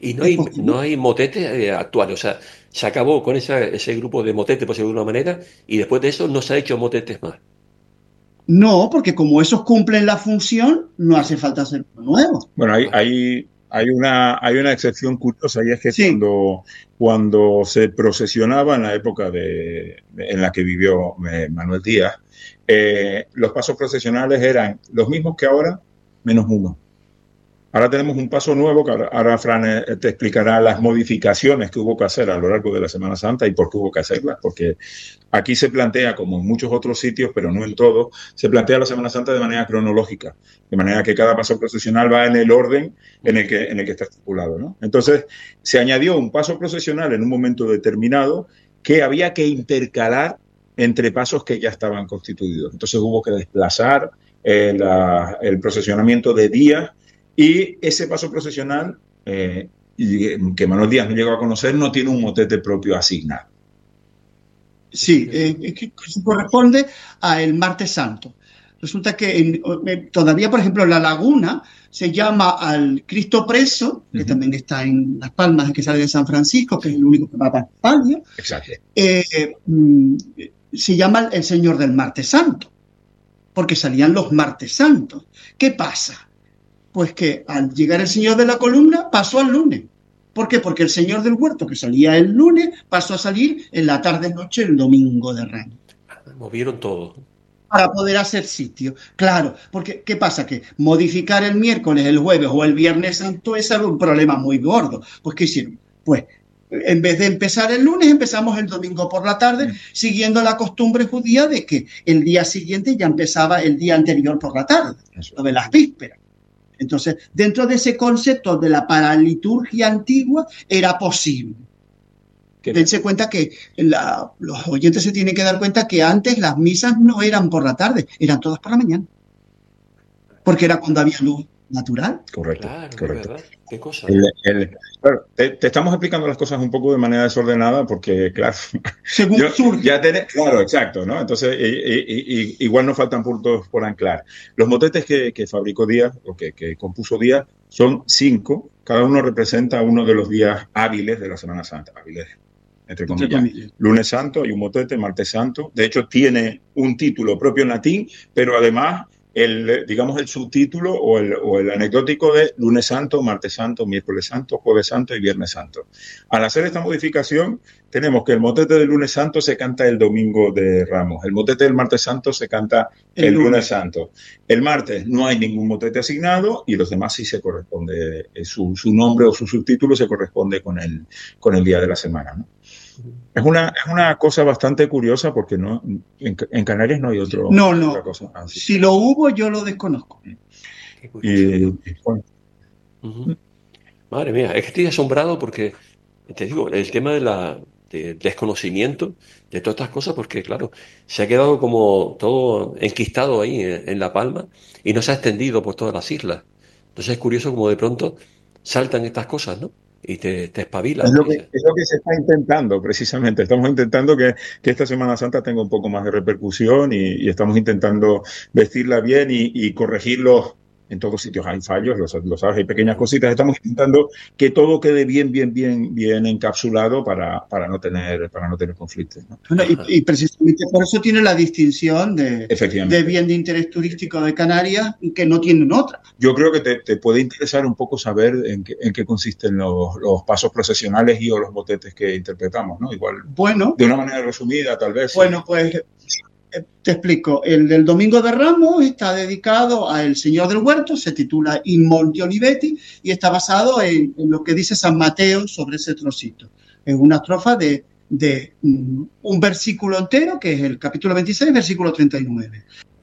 Y Es posible. no hay motetes actuales, o sea, se acabó con ese grupo de motetes, por decirlo de alguna manera, y después de eso no se ha hecho motetes más. No, porque como esos cumplen la función, no hace falta hacer uno nuevo. Bueno, Ah, hay una excepción curiosa y es que Sí, cuando se procesionaba en la época en la que vivió Manuel Díaz, los pasos procesionales eran los mismos que ahora, menos uno. Ahora tenemos un paso nuevo que ahora Fran te explicará las modificaciones que hubo que hacer a lo largo de la Semana Santa y por qué hubo que hacerlas, porque aquí se plantea, como en muchos otros sitios, pero no en todos, se plantea la Semana Santa de manera cronológica, de manera que cada paso procesional va en el orden en el que está estipulado, ¿no? Entonces, se añadió un paso procesional en un momento determinado que había que intercalar entre pasos que ya estaban constituidos. Entonces hubo que desplazar el procesionamiento de días y ese paso procesional, que Manuel Díaz no llegó a conocer, no tiene un motete propio asignado. sí, que corresponde al Martes Santo. Resulta que todavía, por ejemplo, La Laguna se llama al Cristo Preso, que también está en Las Palmas, que sale de San Francisco, que es el único que va para España. Exacto. Se llama el Señor del Martes Santo, porque salían los Martes Santos. ¿Qué pasa? Pues que al llegar el Señor de la Columna pasó al lunes. ¿Por qué? Porque el Señor del Huerto, que salía el lunes, pasó a salir en la tarde-noche el domingo de Ramos. movieron todo. Para poder hacer sitio. Claro, porque ¿qué pasa? Que modificar el miércoles, el jueves o el viernes santo es un problema muy gordo. Pues ¿qué hicieron? Pues en vez de empezar el lunes, empezamos el domingo por la tarde, siguiendo la costumbre judía de que el día siguiente ya empezaba el día anterior por la tarde, lo de las vísperas. Entonces, dentro de ese concepto de la paraliturgia antigua, era posible. Dense cuenta que los oyentes se tienen que dar cuenta que antes las misas no eran por la tarde, eran todas por la mañana. Porque era cuando había luz natural. Correcto, Claro, correcto. ¿verdad? Qué cosa. Claro, te estamos explicando las cosas un poco de manera desordenada porque, claro, según surge. Claro, exacto, ¿no? Entonces, igual nos faltan puntos por anclar. Los motetes que fabricó Díaz, o que compuso Díaz, son 5. Cada uno representa uno de los días hábiles de la Semana Santa, hábiles entre comillas. Lunes Santo y un motete, Martes Santo. De hecho, tiene un título propio en latín, pero además digamos el subtítulo o el anecdótico de Lunes Santo, Martes Santo, Miércoles Santo, Jueves Santo y Viernes Santo. Al hacer esta modificación, tenemos que el motete del Lunes Santo se canta el Domingo de Ramos, el motete del Martes Santo se canta el Lunes Santo. El martes no hay ningún motete asignado y los demás sí se corresponde, su nombre o su subtítulo se corresponde con el día de la semana, ¿no? Es una cosa bastante curiosa porque en Canarias no hay otra cosa así. Si lo hubo, yo lo desconozco. Bueno. Madre mía, es que estoy asombrado porque, te digo, el tema del desconocimiento de todas estas cosas, porque claro, se ha quedado como todo enquistado ahí en La Palma y no se ha extendido por todas las islas. Entonces es curioso como de pronto saltan estas cosas, ¿no? Y te espabilan. Es lo que se está intentando, precisamente. Estamos intentando que esta Semana Santa tenga un poco más de repercusión y estamos intentando vestirla bien y corregirlos. En todos sitios hay fallos, lo sabes, hay pequeñas cositas. Estamos intentando que todo quede bien encapsulado para no tener conflictos, ¿no? Bueno, y precisamente por eso tiene la distinción de bien de interés turístico de Canarias y que no tienen otra. Yo creo que te puede interesar un poco saber en qué consisten los pasos procesionales y o los motetes que interpretamos, ¿no? Igual, bueno, de una manera resumida, tal vez. Bueno, pues te explico. El del Domingo de Ramos está dedicado al Señor del Huerto, se titula In Monte Olivetti y está basado en lo que dice San Mateo sobre ese trocito. Es una estrofa de un versículo entero, que es el capítulo 26, versículo 39.